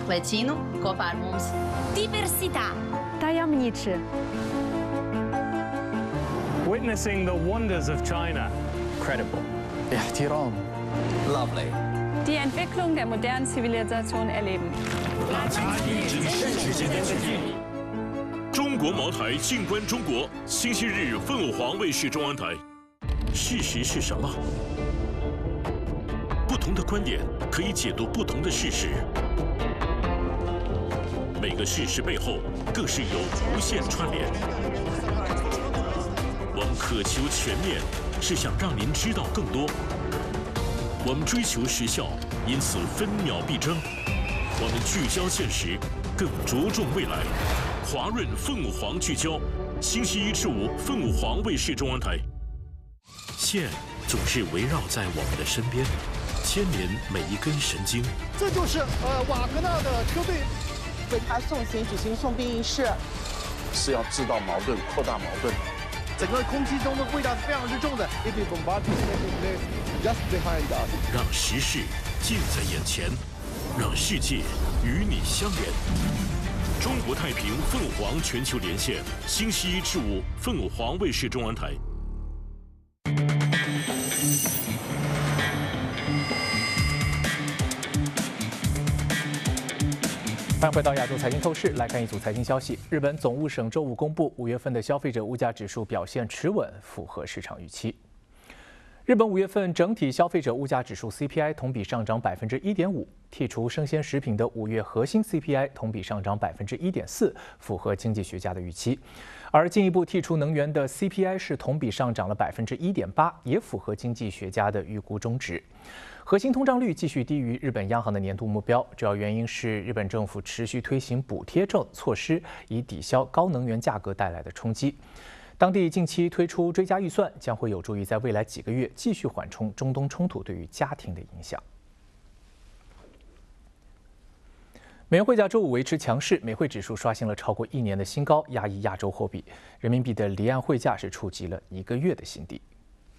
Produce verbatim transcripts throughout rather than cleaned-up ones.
Plecinu kopā ar mums. Diversità. Tajemniczy. Witnessing the wonders of China. Credible. احترام. Lovely. Die Entwicklung der modernen Zivilisation erleben. 中国茅台静观中国，星期日凤凰卫视中央台。事实是什么？不同的观点可以解读不同的事实，每个事实背后更是有无限串联。我们渴求全面，是想让您知道更多。我们追求时效，因此分秒必争。我们聚焦现实，更着重未来。华润凤凰聚焦，星期一至五凤凰卫视中央台。线总是围绕在我们的身边，牵连每一根神经。 这就是呃瓦格纳的车队为他送行举行送殡仪式， 是要制造矛盾，扩大矛盾。 整个空气中的味道是非常之重的。If the bombardment taking place just behind us， 让时事近在眼前，让世界与你相连。中国太平凤凰全球连线，星期一至五凤凰卫视中央台。 欢迎回到亚洲财经透视，来看一组财经消息。日本总务省周五公布，五月份的消费者物价指数表现持稳，符合市场预期。日本五月份整体消费者物价指数 C P I 同比上涨百分之一点五，剔除生鲜食品的五月核心 C P I 同比上涨百分之一点四，符合经济学家的预期。而进一步剔除能源的 C P I 是同比上涨了百分之一点八，也符合经济学家的预估中值。核心通胀率继续低于日本央行的年度目标，主要原因是日本政府持续推行补贴政措施，以抵消高能源价格带来的冲击。当地近期推出追加预算，将会有助于在未来几个月继续缓冲中东冲突对于家庭的影响。美元汇价周五维持强势，美汇指数刷新了超过一年的新高，压抑亚洲货币。人民币的离岸汇价是触及了一个月的新低。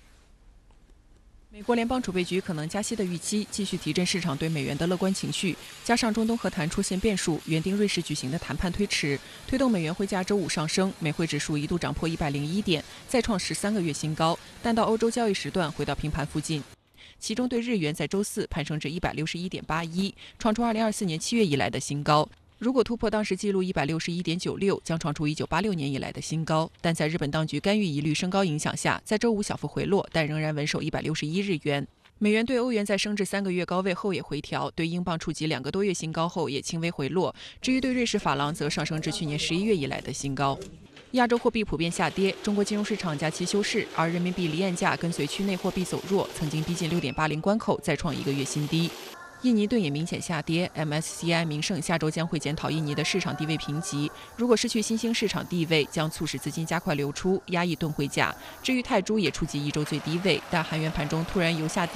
美国联邦储备局可能加息的预期继续提振市场对美元的乐观情绪，加上中东和谈出现变数，原定瑞士举行的谈判推迟，推动美元汇价周五上升，美汇指数一度涨破一百零一点，再创十三个月新高，但到欧洲交易时段回到平盘附近。其中对日元在周四攀升至一百六十一点八一，创出二零二四年七月以来的新高。如果突破当时记录一百六十一点九六，将创出一九八六年以来的新高。但在日本当局干预疑虑升高影响下，在周五小幅回落，但仍然稳守一百六十一日元。美元对欧元在升至三个月高位后也回调，对英镑触及两个多月新高后也轻微回落。至于对瑞士法郎则上升至去年十一月以来的新高。亚洲货币普遍下跌，中国金融市场假期休市，而人民币离岸价跟随区内货币走弱，曾经逼近六点八零关口，再创一个月新低。印尼盾也明显下跌 ，M S C I 名胜下周将会检讨印尼的市场地位评级，如果失去新兴市场地位，将促使资金加快流出，压抑盾汇价。至于泰铢也触及一周最低位，但韩元盘中突然由下跌